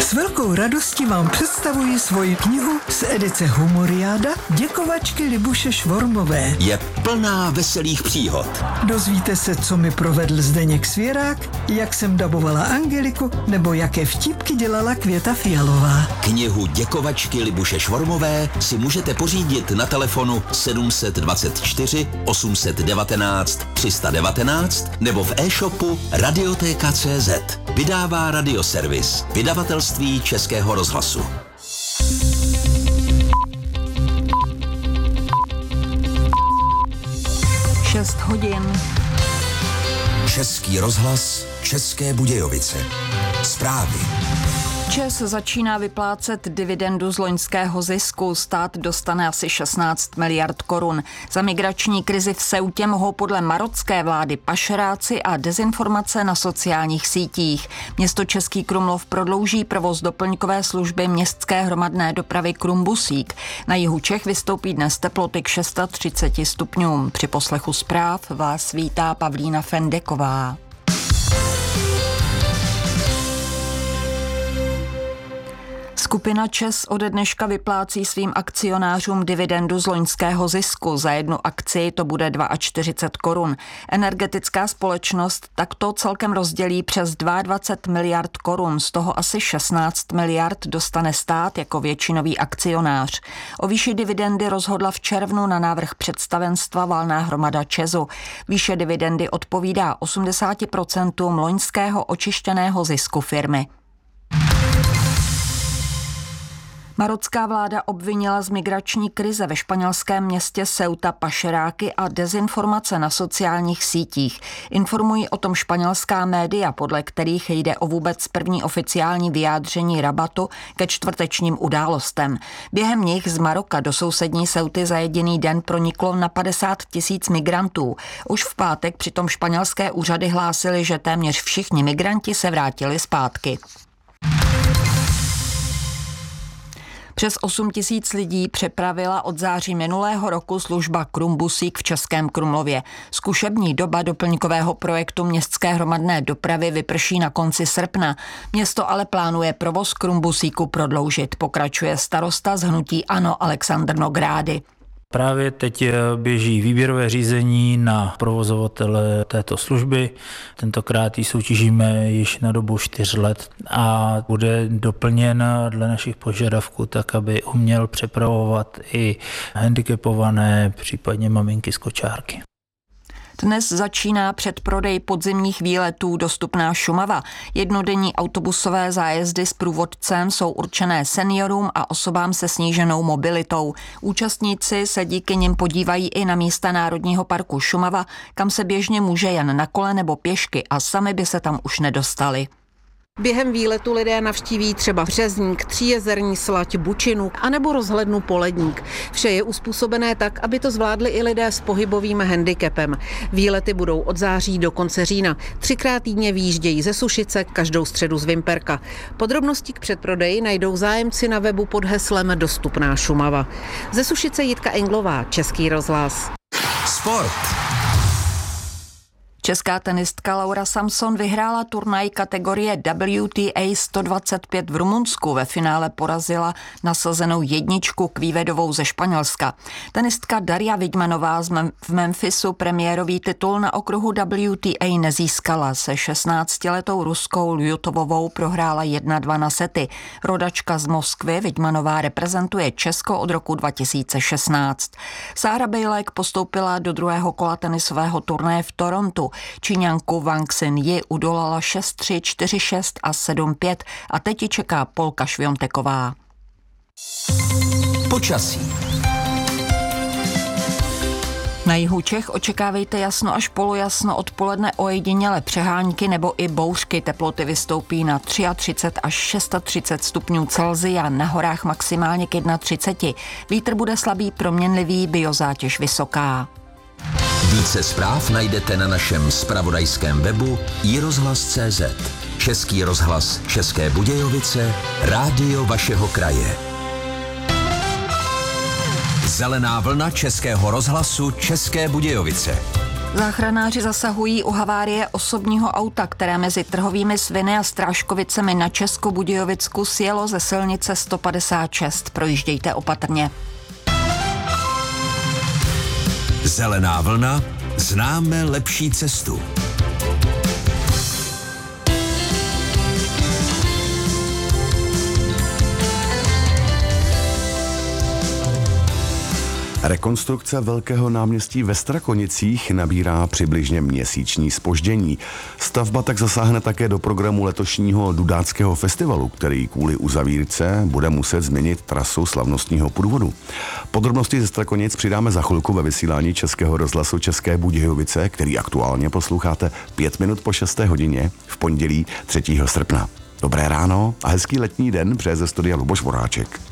S velkou radostí vám představuji svoji knihu z edice Humoriáda Děkovačky Libuše Švormové. Je plná veselých příhod. Dozvíte se, co mi provedl Zdeněk Svěrák, jak jsem dabovala Angeliku, nebo jaké vtípky dělala Květa Fialová. Knihu Děkovačky Libuše Švormové si můžete pořídit na telefonu 724 819 319 nebo v e-shopu Radioteka.cz. Vydává Radioservis, vydavatelství Českého rozhlasu. Šest hodin. Český rozhlas, České Budějovice. Zprávy. ČEZ začíná vyplácet dividendu z loňského zisku. Stát dostane asi 16 miliard korun. Za migrační krizi v Ceutě mohou podle marocké vlády pašeráci a dezinformace na sociálních sítích. Město Český Krumlov prodlouží provoz doplňkové služby městské hromadné dopravy Krumbusík. Na jihu Čech vystoupí dnes teploty k 630 stupňům. Při poslechu zpráv vás vítá Pavlína Fendeková. Skupina ČEZ ode dneška vyplácí svým akcionářům dividendu z loňského zisku. Za jednu akci to bude 42 korun. Energetická společnost takto celkem rozdělí přes 22 miliard korun, z toho asi 16 miliard dostane stát jako většinový akcionář. O výši dividendy rozhodla v červnu na návrh představenstva valná hromada ČEZu. Výše dividendy odpovídá 80% loňského očištěného zisku firmy. Marocká vláda obvinila z migrační krize ve španělském městě Ceuta pašeráky a dezinformace na sociálních sítích. Informují o tom španělská média, podle kterých jde o vůbec první oficiální vyjádření Rabatu ke čtvrtečním událostem. Během nich z Maroka do sousední Ceuty za jediný den proniklo na 50 000 migrantů. Už v pátek přitom španělské úřady hlásily, že téměř všichni migranti se vrátili zpátky. Přes 8 000 lidí přepravila od září minulého roku služba Krumbusík v Českém Krumlově. Zkušební doba doplňkového projektu městské hromadné dopravy vyprší na konci srpna. Město ale plánuje provoz Krumbusíku prodloužit, pokračuje starosta z hnutí ANO Alexandr Nogrády. Právě teď běží výběrové řízení na provozovatele této služby. Tentokrát ji soutěžíme již na dobu 4 let a bude doplněn dle našich požadavků tak, aby uměl přepravovat i handicapované, případně maminky z kočárky. Dnes začíná předprodej podzimních výletů dostupná Šumava. Jednodenní autobusové zájezdy s průvodcem jsou určené seniorům a osobám se sníženou mobilitou. Účastníci se díky nim podívají i na místa Národního parku Šumava, kam se běžně může jen na kole nebo pěšky a sami by se tam už nedostali. Během výletu lidé navštíví třeba Březník, Tříjezerní slať, Bučinu anebo rozhlednu Poledník. Vše je uspůsobené tak, aby to zvládli i lidé s pohybovým handicapem. Výlety budou od září do konce října. 3krát týdně výjíždějí ze Sušice, každou středu z Vimperka. Podrobnosti k předprodeji najdou zájemci na webu pod heslem Dostupná Šumava. Ze Sušice Jitka Englová, Český rozhlas. Sport. Česká tenistka Laura Samson vyhrála turnaj kategorie WTA 125 v Rumunsku. Ve finále porazila nasazenou jedničku Kvívedovou ze Španělska. Tenistka Daria Vidmanová v Memphisu premiérový titul na okruhu WTA nezískala. Se 16letou Ruskou Ljutovovou prohrála 1-2 na sety. Rodačka z Moskvy Vidmanová reprezentuje Česko od roku 2016. Sára Bejlek postoupila do druhého kola tenisového turnaje v Torontu. Číňanku Wang Xin-ji udolala 6-3, 4-6 a 7-5 a teď ji čeká Polka Švionteková. Počasí. Na jihu Čech očekávejte jasno až polojasno, odpoledne ojediněle přehánky nebo i bouřky. Teploty vystoupí na 33 až 630 stupňů Celsia, na horách maximálně k 31. Vítr bude slabý, proměnlivý, biozátěž vysoká. Více zpráv najdete na našem zpravodajském webu iRozhlas.cz. Český rozhlas České Budějovice, rádio vašeho kraje. Zelená vlna Českého rozhlasu České Budějovice. Záchranáři zasahují u havárie osobního auta, které mezi Trhovými Sviny a Strážkovicemi na Českobudějovicku sjelo ze silnice 156. Projíždějte opatrně. Zelená vlna, známe lepší cestu. Rekonstrukce Velkého náměstí ve Strakonicích nabírá přibližně měsíční zpoždění. Stavba tak zasáhne také do programu letošního Dudáckého festivalu, který kvůli uzavírce bude muset změnit trasu slavnostního průvodu. Podrobnosti ze Strakonic přidáme za chvilku ve vysílání Českého rozhlasu České Budějovice, který aktuálně posloucháte 5 minut po 6. hodině v pondělí 3. srpna. Dobré ráno a hezký letní den přeje ze studia Luboš Voráček.